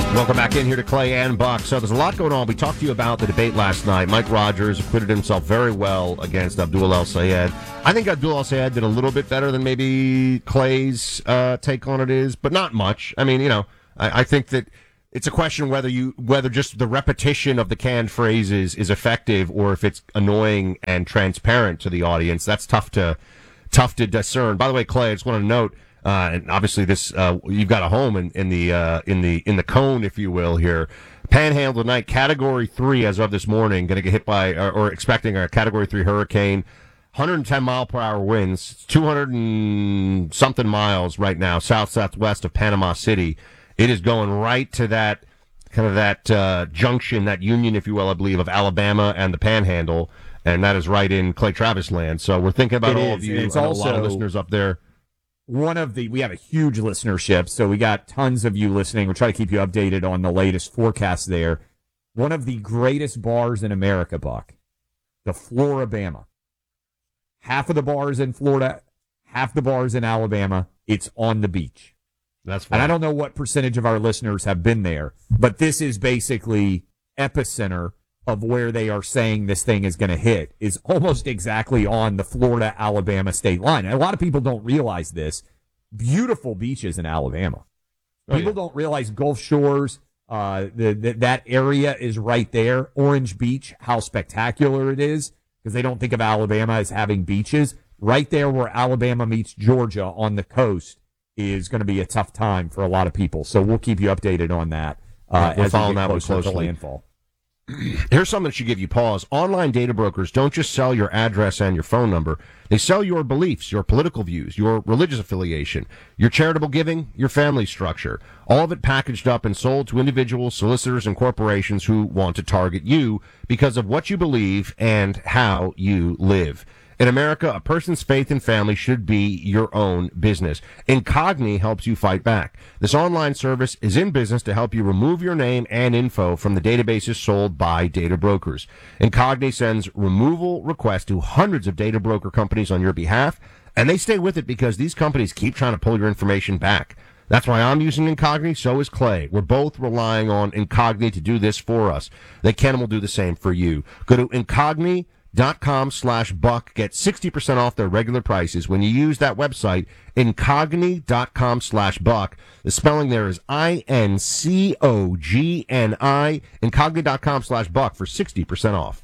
Welcome back in here to Clay and Buck. So there's a lot going on. We talked to you about the debate last night. Mike Rogers acquitted himself very well against Abdul El-Sayed. I think Abdul El-Sayed did a little bit better than maybe Clay's take on it is, but not much. I mean, I think that it's a question whether just the repetition of the canned phrases is effective or if it's annoying and transparent to the audience. That's tough to discern. By the way, Clay, I just want to note, and obviously this, you've got a home in the cone, if you will, here. Panhandle tonight, Category 3 as of this morning, going to get hit by, or expecting a Category 3 hurricane. 110 mile per hour winds, 200 and something miles right now, southwest of Panama City. It is going right to that junction, that union, if you will, I believe, of Alabama and the Panhandle, and that is right in Clay Travis land. So we're thinking about all of you. It's also a lot of listeners up there. We have a huge listenership, so we got tons of you listening. We'll try to keep you updated on the latest forecast there. One of the greatest bars in America, Buck, the Florabama. Half of the bars in Florida, half the bars in Alabama, it's on the beach. That's fine. And I don't know what percentage of our listeners have been there, but this is basically epicenter of where they are saying this thing is going to hit, is almost exactly on the Florida-Alabama state line. And a lot of people don't realize this. Beautiful beaches in Alabama. People don't realize Gulf Shores, that area is right there. Orange Beach, how spectacular it is, because they don't think of Alabama as having beaches. Right there where Alabama meets Georgia on the coast is going to be a tough time for a lot of people. So we'll keep you updated on that as we get closer to landfall. Here's something that should give you pause. Online data brokers don't just sell your address and your phone number. They sell your beliefs, your political views, your religious affiliation, your charitable giving, your family structure. All of it packaged up and sold to individuals, solicitors, and corporations who want to target you because of what you believe and how you live. In America, a person's faith and family should be your own business. Incogni helps you fight back. This online service is in business to help you remove your name and info from the databases sold by data brokers. Incogni sends removal requests to hundreds of data broker companies on your behalf, and they stay with it because these companies keep trying to pull your information back. That's why I'm using Incogni, so is Clay. We're both relying on Incogni to do this for us. They can and will do the same for you. Go to Incogni.com/Buck. Get 60% off their regular prices when you use that website, Incogni.com/Buck. The spelling there is INCOGNI. Incogni.com/Buck for 60% off.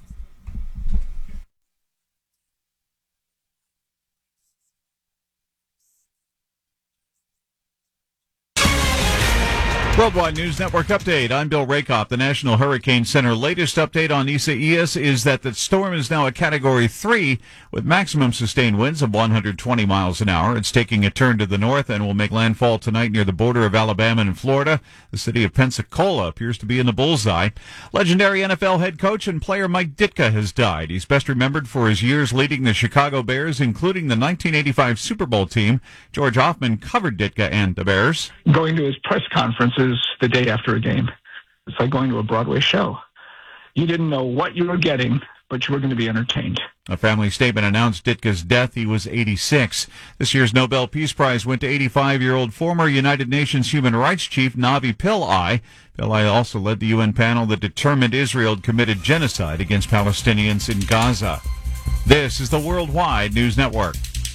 Worldwide News Network update. I'm Bill Rakoff. The National Hurricane Center latest update on Isaias is that the storm is now a Category 3 with maximum sustained winds of 120 miles an hour. It's taking a turn to the north and will make landfall tonight near the border of Alabama and Florida. The city of Pensacola appears to be in the bullseye. Legendary NFL head coach and player Mike Ditka has died. He's best remembered for his years leading the Chicago Bears, including the 1985 Super Bowl team. George Hoffman covered Ditka and the Bears. Going to his press conferences the day after a game. It's like going to a Broadway show. You didn't know what you were getting, but you were going to be entertained. A family statement announced Ditka's death. He was 86. This year's Nobel Peace Prize went to 85-year-old former United Nations Human Rights Chief Navi Pillay. Pillay also led the UN panel that determined Israel had committed genocide against Palestinians in Gaza. This is the Worldwide News Network.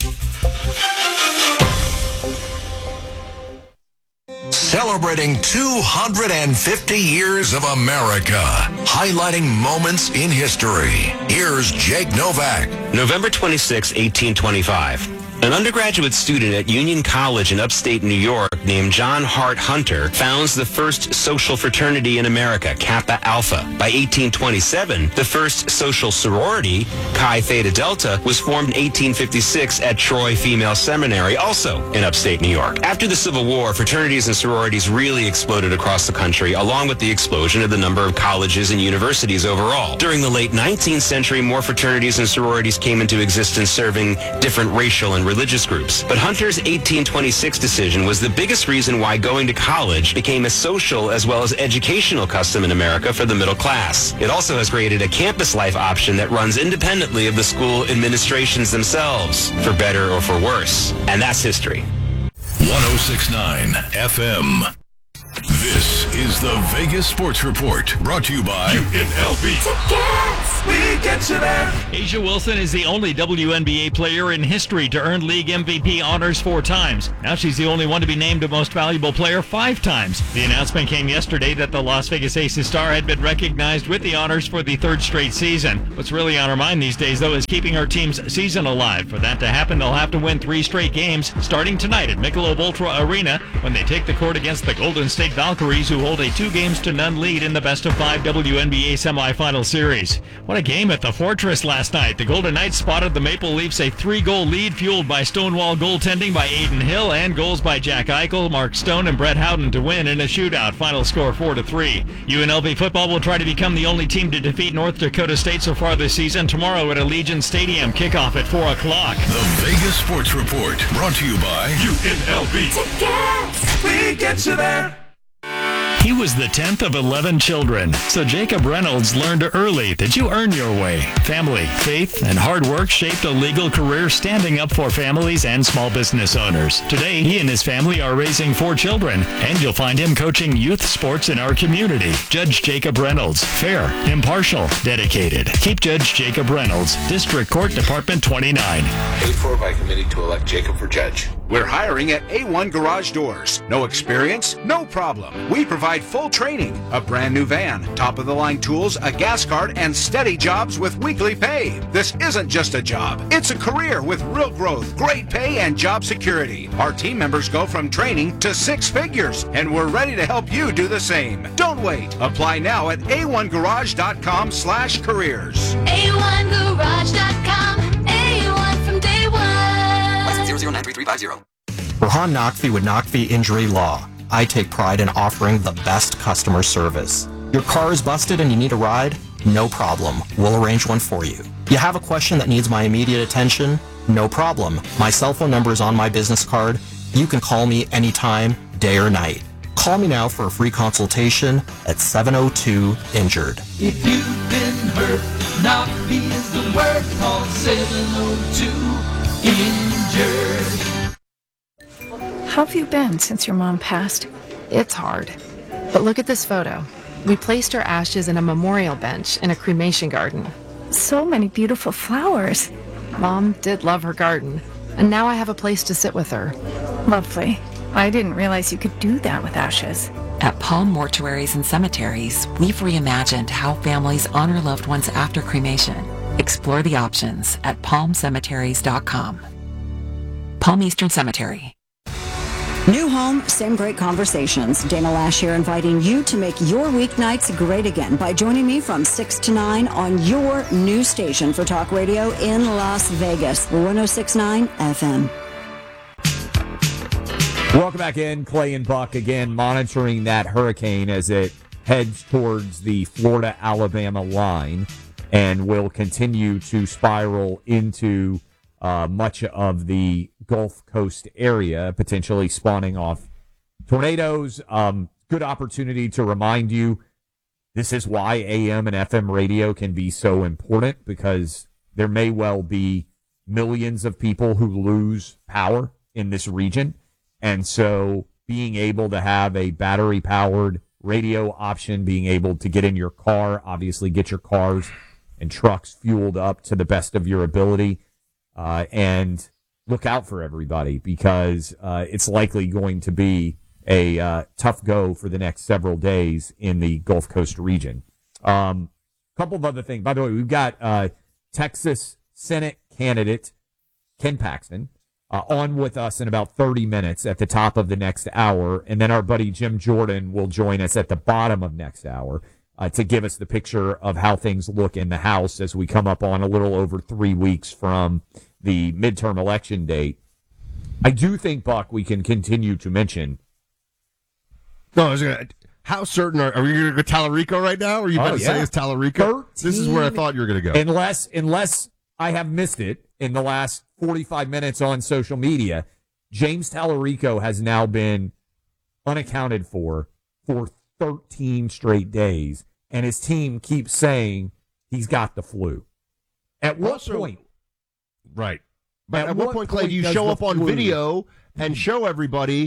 Celebrating 250 years of America, highlighting moments in history. Here's Jake Novak. November 26, 1825. An undergraduate student at Union College in upstate New York named John Hart Hunter founds the first social fraternity in America, Kappa Alpha. By 1827, the first social sorority, Chi Theta Delta, was formed in 1856 at Troy Female Seminary, also in upstate New York. After the Civil War, fraternities and sororities really exploded across the country, along with the explosion of the number of colleges and universities overall. During the late 19th century, more fraternities and sororities came into existence, serving different racial and religious groups. But Hunter's 1826 decision was the biggest reason why going to college became a social as well as educational custom in America for the middle class. It also has created a campus life option that runs independently of the school administrations themselves, for better or for worse. And that's history. 106.9 FM. This is The Vegas Sports Report, brought to you by UNLV. We get you there. Asia Wilson is the only WNBA player in history to earn league MVP honors 4 times. Now she's the only one to be named a Most Valuable Player 5 times. The announcement came yesterday that the Las Vegas Aces star had been recognized with the honors for the 3rd straight season. What's really on her mind these days, though, is keeping her team's season alive. For that to happen, they'll have to win 3 straight games, starting tonight at Michelob Ultra Arena when they take the court against the Golden State Valkyries, who hold a 2-0 lead in the best-of-5 WNBA semifinal series. What a game at the Fortress last night. The Golden Knights spotted the Maple Leafs a 3-goal lead fueled by Stonewall goaltending by Aiden Hill and goals by Jack Eichel, Mark Stone, and Brett Howden to win in a shootout. Final score 4-3. UNLV football will try to become the only team to defeat North Dakota State so far this season tomorrow at Allegiant Stadium. Kickoff at 4 o'clock. The Vegas Sports Report, brought to you by UNLV. We get you there. He was the 10th of 11 children, so Jacob Reynolds learned early that you earn your way. Family, faith, and hard work shaped a legal career standing up for families and small business owners. Today, he and his family are raising 4 children, and you'll find him coaching youth sports in our community. Judge Jacob Reynolds, fair, impartial, dedicated. Keep Judge Jacob Reynolds, District Court, Department 29. Paid for by committee to elect Jacob for judge. We're hiring at A1 Garage Doors. No experience? No problem. We provide full training, a brand new van, top-of-the-line tools, a gas card, and steady jobs with weekly pay. This isn't just a job. It's a career with real growth, great pay, and job security. Our team members go from training to 6 figures, and we're ready to help you do the same. Don't wait. Apply now at a1garage.com/careers. A1garage.com. A1 from day one. License 0093350. Rohan Naqvi with Naqvi Injury Law. I take pride in offering the best customer service. Your car is busted and you need a ride? No problem. We'll arrange one for you. You have a question that needs my immediate attention? No problem. My cell phone number is on my business card. You can call me anytime, day or night. Call me now for a free consultation at 702-INJURED. If you've been hurt, Naqvi is the word. Call 702-INJURED. How have you been since your mom passed? It's hard. But look at this photo. We placed her ashes in a memorial bench in a cremation garden. So many beautiful flowers. Mom did love her garden, and now I have a place to sit with her. Lovely. I didn't realize you could do that with ashes. At Palm Mortuaries and Cemeteries, we've reimagined how families honor loved ones after cremation. Explore the options at palmcemeteries.com. Palm Eastern Cemetery. New home, same great conversations. Dana Lash here, inviting you to make your weeknights great again by joining me from 6 to 9 on your new station for talk radio in Las Vegas, 106.9 FM. Welcome back in. Clay and Buck again monitoring that hurricane as it heads towards the Florida-Alabama line and will continue to spiral into much of the Gulf Coast area, potentially spawning off tornadoes. Good opportunity to remind you, this is why AM and FM radio can be so important, because there may well be millions of people who lose power in this region. And so being able to have a battery-powered radio option, being able to get in your car, obviously get your cars and trucks fueled up to the best of your ability, and look out for everybody, because it's likely going to be a tough go for the next several days in the Gulf Coast region. Couple of other things. By the way, we've got Texas Senate candidate Ken Paxton on with us in about 30 minutes at the top of the next hour, and then our buddy Jim Jordan will join us at the bottom of next hour to give us the picture of how things look in the House as we come up on a little over 3 weeks from the midterm election date. I do think, Buck, we can continue to mention. No, I was gonna, how certain are we going to go Tallarico right now? Are you about to say it's Tallarico? This is where I thought you were going to go. Unless I have missed it in the last 45 minutes on social media, James Tallarico has now been unaccounted for 13 straight days, and his team keeps saying he's got the flu. At what point? Right. But at what point, Clay, do you show up on video and show everybody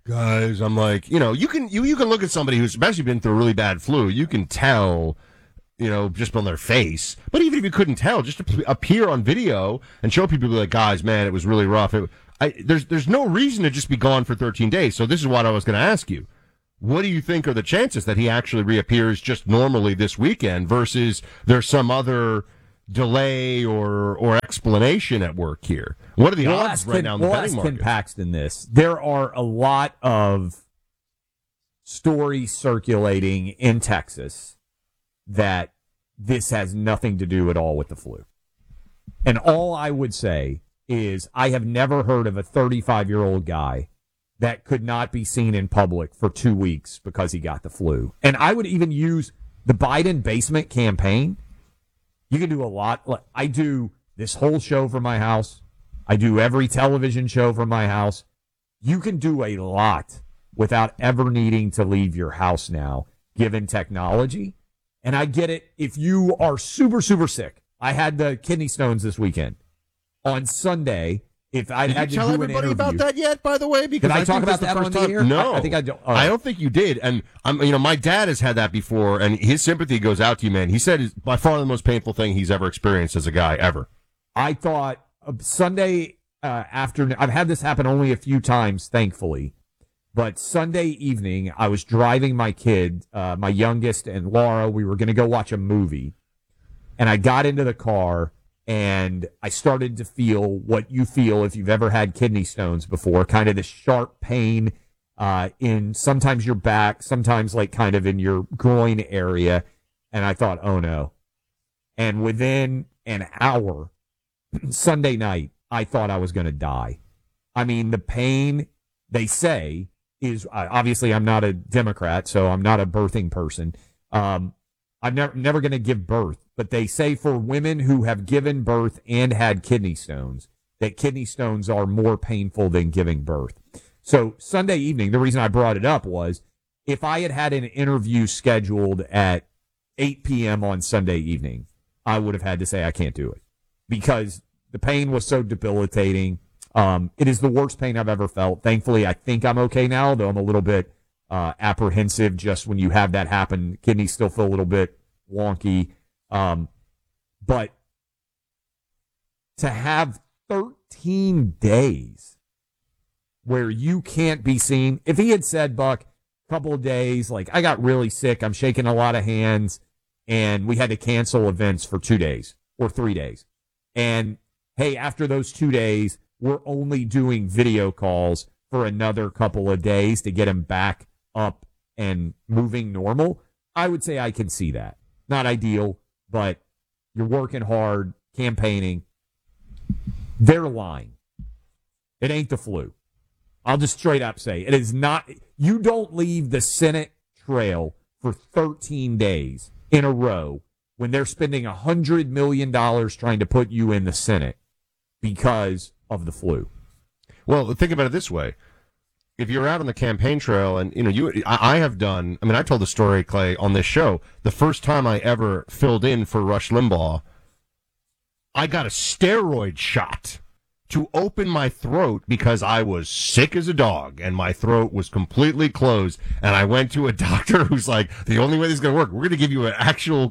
guys, I'm like, you can look at somebody who's especially been through a really bad flu. You can tell, just on their face. But even if you couldn't tell, just to appear on video and show people, like, guys, man, it was really rough. There's no reason to just be gone for 13 days. So this is what I was going to ask you. What do you think are the chances that he actually reappears just normally this weekend versus there's some other delay or explanation at work here? What are the odds right now in the betting market? Ken Paxton this. There are a lot of stories circulating in Texas that this has nothing to do at all with the flu. And all I would say is I have never heard of a 35-year-old guy that could not be seen in public for 2 weeks because he got the flu. And I would even use the Biden basement campaign. You can do a lot. I do this whole show from my house. I do every television show from my house. You can do a lot without ever needing to leave your house now, given technology. And I get it if you are super, super sick. I had the kidney stones this weekend. On Sunday, if I had to do an interview. Did you tell everybody about that yet, by the way? Because did I talk about that on the air? No. I think I don't. I don't think you did. And, my dad has had that before, and his sympathy goes out to you, man. He said it's by far the most painful thing he's ever experienced as a guy, ever. I thought Sunday afternoon, I've had this happen only a few times, thankfully. But Sunday evening, I was driving my kid, my youngest, and Laura. We were going to go watch a movie. And I got into the car, and I started to feel what you feel if you've ever had kidney stones before, kind of this sharp pain in sometimes your back, sometimes like kind of in your groin area. And I thought, oh, no. And within an hour, Sunday night, I thought I was going to die. I mean, the pain, they say, is obviously I'm not a Democrat, so I'm not a birthing person. I'm never going to give birth. But they say for women who have given birth and had kidney stones, that kidney stones are more painful than giving birth. So Sunday evening, the reason I brought it up was if I had had an interview scheduled at 8 p.m. on Sunday evening, I would have had to say I can't do it because the pain was so debilitating. It is the worst pain I've ever felt. Thankfully, I think I'm okay now, though I'm a little bit apprehensive just when you have that happen. Kidneys still feel a little bit wonky. But to have 13 days where you can't be seen, if he had said, Buck, a couple of days, like I got really sick, I'm shaking a lot of hands, and we had to cancel events for 2 days or 3 days. And hey, after those 2 days, we're only doing video calls for another couple of days to get him back up and moving normal. I would say I can see that. Not ideal, but you're working hard, campaigning. They're lying. It ain't the flu. I'll just straight up say it is not. You don't leave the Senate trail for 13 days in a row when they're spending $100 million trying to put you in the Senate because of the flu. Well, think about it this way. If you're out on the campaign trail and, I have done, I told the story, Clay, on this show, the first time I ever filled in for Rush Limbaugh, I got a steroid shot to open my throat because I was sick as a dog and my throat was completely closed. And I went to a doctor who's like, the only way this is going to work, we're going to give you an actual,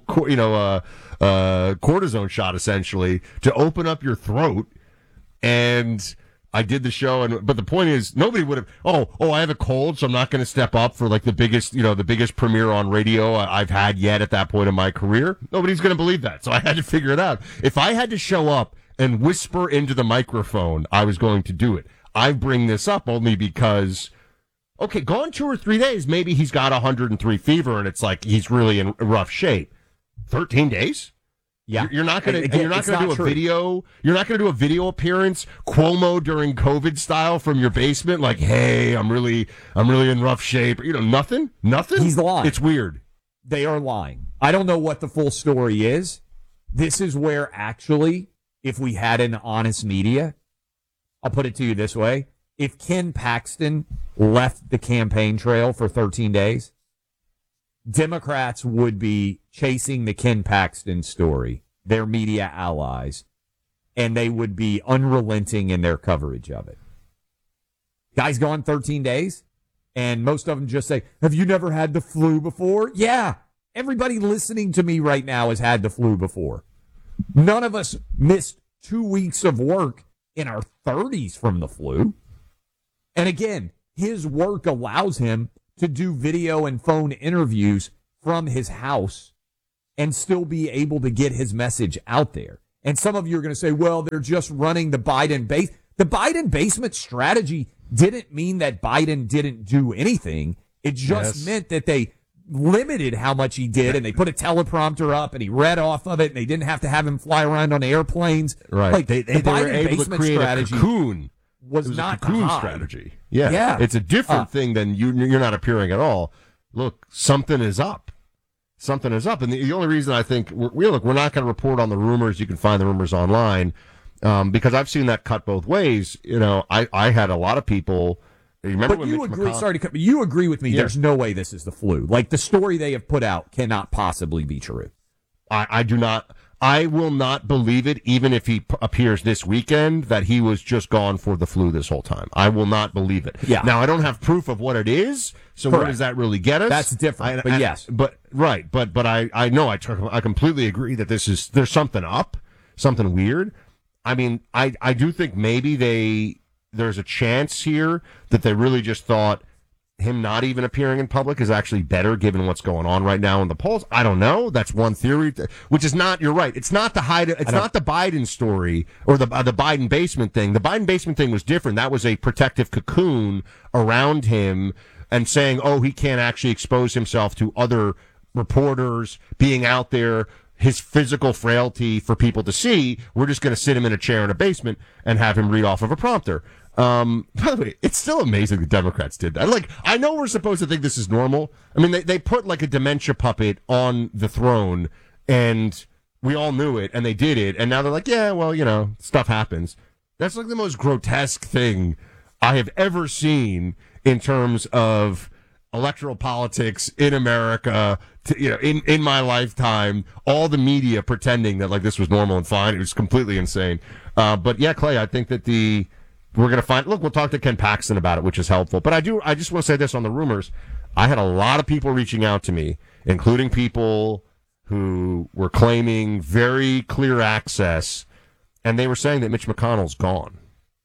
cortisone shot essentially to open up your throat. And I did the show, but the point is, nobody would have. I have a cold, so I'm not going to step up for like the biggest premiere on radio I've had yet at that point in my career. Nobody's going to believe that, so I had to figure it out. If I had to show up and whisper into the microphone, I was going to do it. I bring this up only because, okay, gone 2 or 3 days, maybe he's got 103 fever, and it's like he's really in rough shape. 13 days. Yeah, you're not going to do a video. You're not going to do a video appearance, Cuomo during COVID style from your basement. Like, hey, I'm really in rough shape. Nothing. He's lying. It's weird. They are lying. I don't know what the full story is. This is where actually, if we had an honest media, I'll put it to you this way: if Ken Paxton left the campaign trail for 13 days. Democrats would be chasing the Ken Paxton story, their media allies, and they would be unrelenting in their coverage of it. Guy's gone 13 days. And most of them just say, have you never had the flu before? Yeah. Everybody listening to me right now has had the flu before. None of us missed 2 weeks of work in our 30s from the flu. And again, his work allows him to do video and phone interviews from his house and still be able to get his message out there. And some of you are going to say, well, they're just running the Biden base. The Biden basement strategy didn't mean that Biden didn't do anything. It just meant that they limited how much he did, and they put a teleprompter up, and he read off of it, and they didn't have to have him fly around on airplanes. Right. Like, they the were Biden able to basement create strategy a cocoon. was It was not a cocoon to hide. strategy. Yeah. Yeah. It's a different thing than you're not appearing at all. Look, something is up. Something is up. And the only reason I think we're not going to report on the rumors. You can find the rumors online. Because I've seen that cut both ways. You know, I had a lot of people. Remember But when you Mitch agree? McConnell, You agree with me? Yeah. There's no way this is the flu. Like, the story they have put out cannot possibly be true. I do not. I will not believe it, even if he appears this weekend, that he was just gone for the flu this whole time. I will not believe it. Yeah. Now, I don't have proof of what it is, so where Correct. does that really get us? That's different, but yes. But I know I completely agree that there's something up, something weird. I mean, I do think maybe there's a chance here that they really just thought him not even appearing in public is actually better given what's going on right now in the polls. I don't know. That's one theory, which is not, you're right. It's not the Biden story or the Biden basement thing. The Biden basement thing was different. That was a protective cocoon around him and saying, oh, he can't actually expose himself to other reporters being out there, his physical frailty for people to see. We're just going to sit him in a chair in a basement and have him read off of a prompter. By the way, it's still amazing the Democrats did that. Like, I know we're supposed to think this is normal. I mean, they put like a dementia puppet on the throne, and we all knew it, and they did it, and now they're like, yeah, well, you know, stuff happens. That's like the most grotesque thing I have ever seen in terms of electoral politics in America, in my lifetime. All the media pretending that like this was normal and fine. It was completely insane. But yeah, Clay, I think that we're going to find, look, we'll talk to Ken Paxton about it, which is helpful. But I just want to say this on the rumors. I had a lot of people reaching out to me, including people who were claiming very clear access, and they were saying that Mitch McConnell's gone.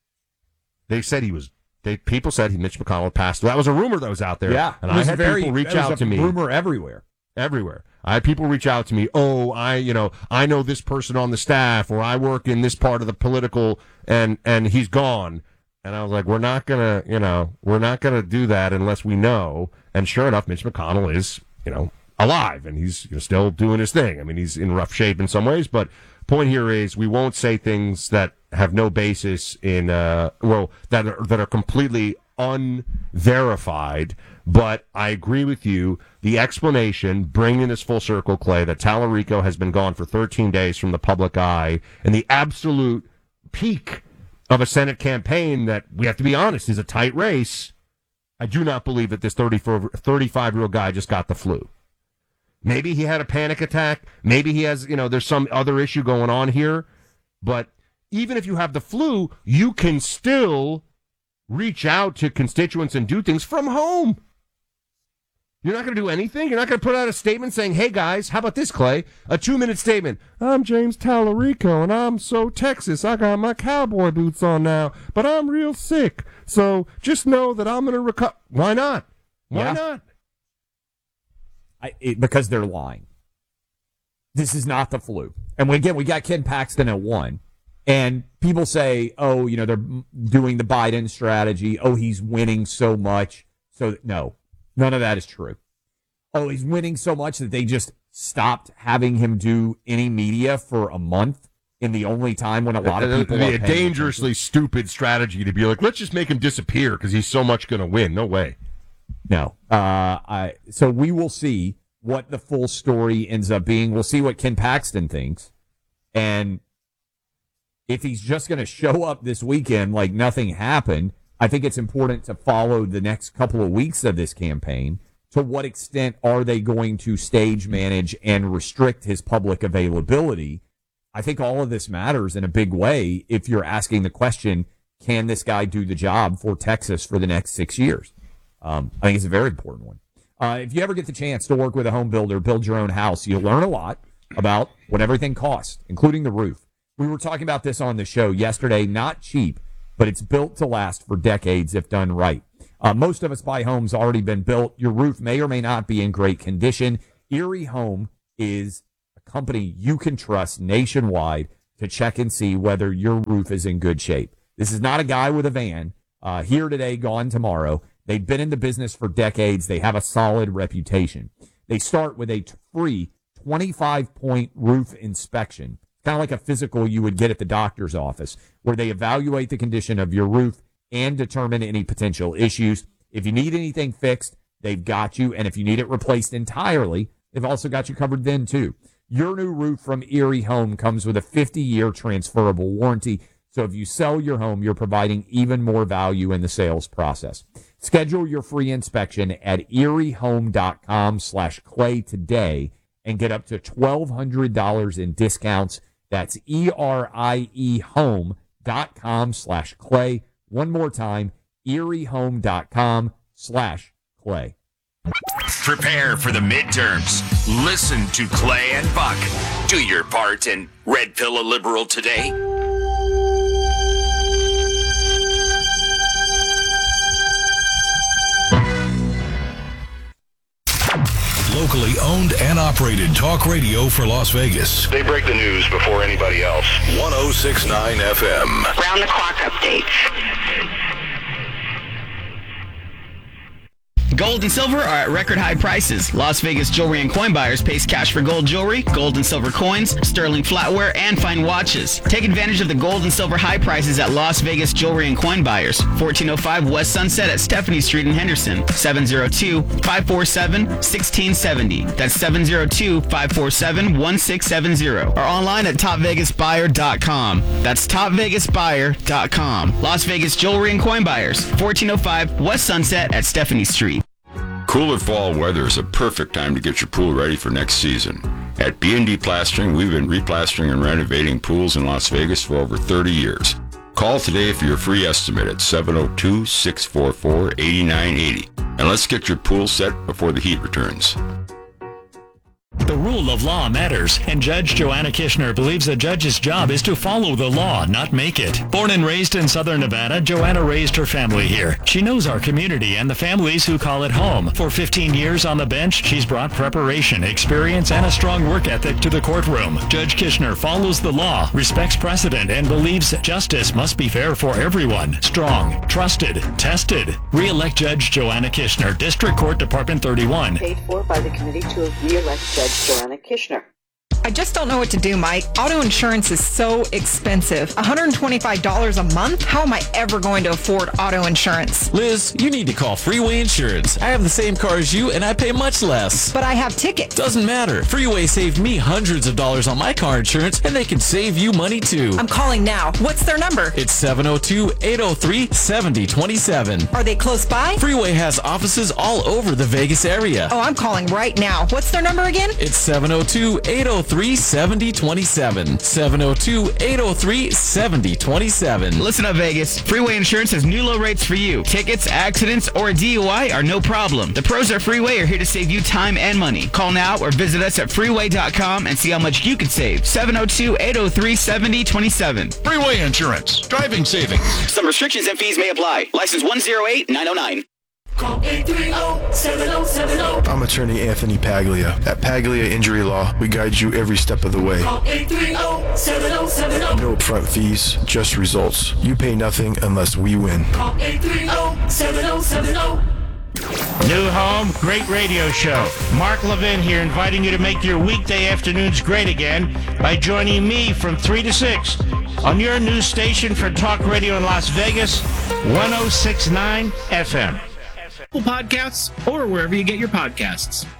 They said people said Mitch McConnell passed. That was a rumor that was out there. Yeah. And I had people reach out to me. Rumor everywhere. Everywhere. I had people reach out to me. Oh, I know this person on the staff, or I work in this part of the political, and he's gone. And I was like, we're not gonna do that unless we know. And sure enough, Mitch McConnell is, alive, and he's still doing his thing. I mean, he's in rough shape in some ways, but point here is we won't say things that have no basis in, that are completely unverified. But I agree with you. The explanation, bringing this full circle, Clay, that Tallarico has been gone for 13 days from the public eye, and the absolute peak of a Senate campaign that, we have to be honest, is a tight race. I do not believe that this 35-year-old guy just got the flu. Maybe he had a panic attack. Maybe he has, there's some other issue going on here. But even if you have the flu, you can still reach out to constituents and do things from home. You're not going to do anything? You're not going to put out a statement saying, hey, guys, how about this, Clay? A 2-minute statement. I'm James Tallarico, and I'm so Texas. I got my cowboy boots on now, but I'm real sick. So just know that I'm going to recover. Why not? Why not? Because they're lying. This is not the flu. And again, we got Ken Paxton at 1. And people say, oh, they're doing the Biden strategy. Oh, he's winning so much. So, no. None of that is true. Oh, he's winning so much that they just stopped having him do any media for a month in the only time when a lot of people are a dangerously stupid strategy to be like, let's just make him disappear because he's so much going to win. No way. No. So we will see what the full story ends up being. We'll see what Ken Paxton thinks. And if he's just going to show up this weekend like nothing happened, I think it's important to follow the next couple of weeks of this campaign. To what extent are they going to stage manage and restrict his public availability? I think all of this matters in a big way if you're asking the question, can this guy do the job for Texas for the next 6 years? I think it's a very important one. If you ever get the chance to work with a home builder, build your own house, you'll learn a lot about what everything costs, including the roof. We were talking about this on the show yesterday. Not cheap, but it's built to last for decades if done right. Most of us buy homes already been built. Your roof may or may not be in great condition. Erie Home is a company you can trust nationwide to check and see whether your roof is in good shape. This is not a guy with a van, here today, gone tomorrow. They've been in the business for decades. They have a solid reputation. They start with a free 25-point roof inspection, kind of like a physical you would get at the doctor's office, where they evaluate the condition of your roof and determine any potential issues. If you need anything fixed, they've got you. And if you need it replaced entirely, they've also got you covered then, too. Your new roof from Erie Home comes with a 50-year transferable warranty. So if you sell your home, you're providing even more value in the sales process. Schedule your free inspection at eriehome.com/clay today and get up to $1,200 in discounts. That's eriehome.com/clay. One more time, eriehome.com/clay. Prepare for the midterms. Listen to Clay and Buck. Do your part and red pill a liberal today. Locally owned and operated talk radio for Las Vegas. They break the news before anybody else. 106.9 FM. Round the clock updates. Gold and silver are at record high prices. Las Vegas jewelry and coin buyers pays cash for gold jewelry, gold and silver coins, sterling flatware, and fine watches. Take advantage of the gold and silver high prices at Las Vegas jewelry and coin buyers. 1405 West Sunset at Stephanie Street in Henderson. 702-547-1670. That's 702-547-1670. Or online at topvegasbuyer.com. That's topvegasbuyer.com. Las Vegas jewelry and coin buyers. 1405 West Sunset at Stephanie Street. Cooler fall weather is a perfect time to get your pool ready for next season. At B&D Plastering, we've been replastering and renovating pools in Las Vegas for over 30 years. Call today for your free estimate at 702-644-8980. And let's get your pool set before the heat returns. The rule of law matters, and Judge Joanna Kishner believes a judge's job is to follow the law, not make it. Born and raised in Southern Nevada, Joanna raised her family here. She knows our community and the families who call it home. For 15 years on the bench, she's brought preparation, experience, and a strong work ethic to the courtroom. Judge Kishner follows the law, respects precedent, and believes justice must be fair for everyone. Strong, trusted, tested. Re-elect Judge Joanna Kishner, District Court, Department 31. Paid for by the committee to re-elect Judge Joanna Kishner. I just don't know what to do, Mike. Auto insurance is so expensive. $125 a month? How am I ever going to afford auto insurance? Liz, you need to call Freeway Insurance. I have the same car as you, and I pay much less. But I have tickets. Doesn't matter. Freeway saved me hundreds of dollars on my car insurance, and they can save you money too. I'm calling now. What's their number? It's 702-803-7027. Are they close by? Freeway has offices all over the Vegas area. Oh, I'm calling right now. What's their number again? It's 702-803-7027. 702-803-7027. Listen up, Vegas. Freeway Insurance has new low rates for you. Tickets, accidents, or a DUI are no problem. The pros at Freeway are here to save you time and money. Call now or visit us at freeway.com and see how much you could save. 702-803-7027. Freeway Insurance. Driving savings. Some restrictions and fees may apply. License 108909. Call 830-7070. I'm attorney Anthony Paglia. At Paglia Injury Law, we guide you every step of the way. Call 830-7070. No upfront fees, just results. You pay nothing unless we win. Call 830-7070. New home, great radio show. Mark Levin here, inviting you to make your weekday afternoons great again by joining me from 3 to 6 on your news station for talk radio in Las Vegas, 106.9 FM. Podcasts or wherever you get your podcasts.